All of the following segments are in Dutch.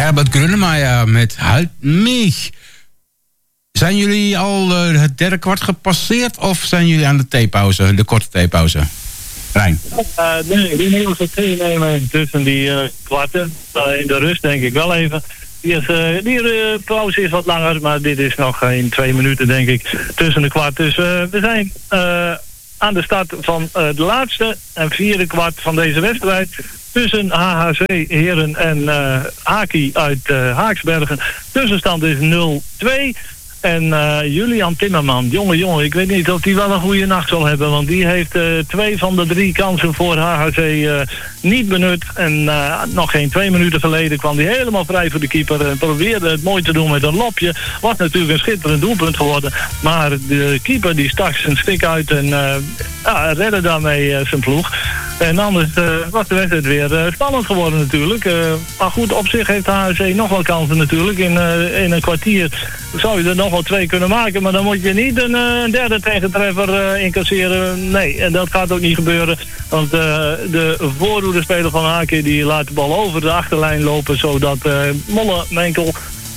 Herbert Grönemeyer met Halt mich. Zijn jullie al het derde kwart gepasseerd of zijn jullie aan de theepauze, de korte theepauze? Rijn? Nee, die Nederlandse thee nemen tussen die kwarten. In de rust denk ik wel even. Die pauze is wat langer, maar dit is nog in 2 minuten denk ik tussen de kwart. Dus we zijn aan de start van de laatste en vierde kwart van deze wedstrijd. Tussen HHC Heren en Haki uit Haaksbergen. Tussenstand is 0-2. En Julian Timmerman, jongen, ik weet niet of hij wel een goede nacht zal hebben. Want die heeft 2 van de 3 kansen voor HHC niet benut. En nog geen 2 minuten geleden kwam hij helemaal vrij voor de keeper. En probeerde het mooi te doen met een lopje. Was natuurlijk een schitterend doelpunt geworden. Maar de keeper die stak zijn stik uit en redde daarmee zijn ploeg. En anders was de wedstrijd weer spannend geworden natuurlijk. Maar goed, op zich heeft HHC nog wel kansen natuurlijk. In een kwartier zou je er nog wel 2 kunnen maken. Maar dan moet je niet een derde tegentreffer incasseren. Nee, en dat gaat ook niet gebeuren. Want de voorhoederspeler van Haken die laat de bal over de achterlijn lopen. Zodat Molle Menkel...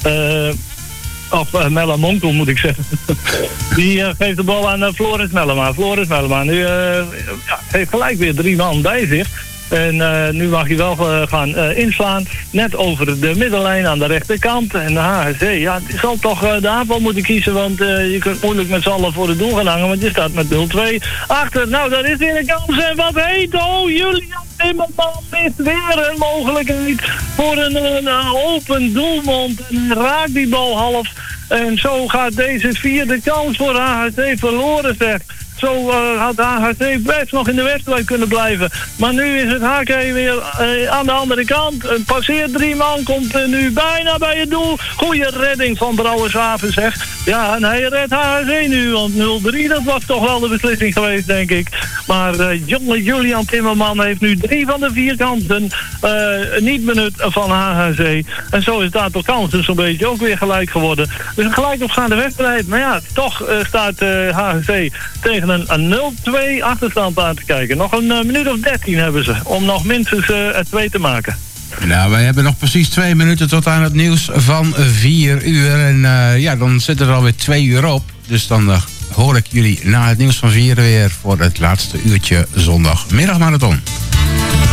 Of Mella Monkel moet ik zeggen. Die geeft de bal aan Floris Mellema. Floris Mellema nu heeft gelijk weer 3 man bij zich. En nu mag hij wel gaan inslaan. Net over de middenlijn aan de rechterkant. En de HHC, die zal toch de aanval moeten kiezen. Want je kunt moeilijk met z'n allen voor het doel gaan hangen. Want je staat met 0-2 achter. Nou, dat is weer een kans. En wat heet, Julian Timmerman mist weer een mogelijkheid voor een open doelmond. En raakt die bal half. En zo gaat deze vierde kans voor HHC verloren, zeg. Zo had de HHC best nog in de wedstrijd kunnen blijven. Maar nu is het HK weer aan de andere kant. Passeert 3 man, komt nu bijna bij het doel. Goeie redding van Brouwershaven, zeg. Ja, en hij redt HHC nu, want 0-3, dat was toch wel de beslissing geweest, denk ik. Maar jonge Julian Timmerman heeft nu 3 van de 4 kansen niet benut van HHC. En zo is daar toch kansen zo'n beetje ook weer gelijk geworden. Dus een gelijk opgaande wedstrijd. Maar ja, toch staat HHC tegen een 0-2 achterstand aan te kijken. Nog een minuut of 13 hebben ze om nog minstens 2 te maken. Nou, wij hebben nog precies 2 minuten tot aan het nieuws van 4 uur. En dan zit er alweer 2 uur op. Dus dan hoor ik jullie na het nieuws van 4 weer voor het laatste uurtje zondagmiddagmarathon.